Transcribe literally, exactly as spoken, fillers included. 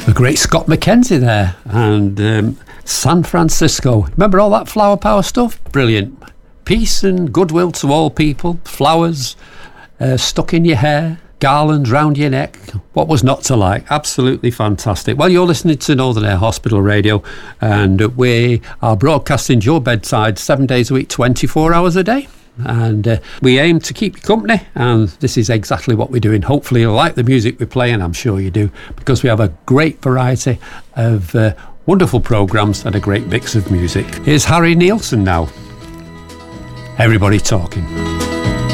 The great Scott McKenzie there, and um, San Francisco. Remember all that flower power stuff? Brilliant. Peace and goodwill to all people, flowers uh, stuck in your hair, garlands round your neck. What was not to like? Absolutely fantastic. Well, you're listening to Northern Air Hospital Radio, and we are broadcasting to your bedside seven days a week, twenty-four hours a day. And uh, we aim to keep you company, and this is exactly what we're doing. Hopefully you'll like the music we play, and I'm sure you do, because we have a great variety of uh, wonderful programmes and a great mix of music. Here's Harry Nilsson now. Everybody Talking.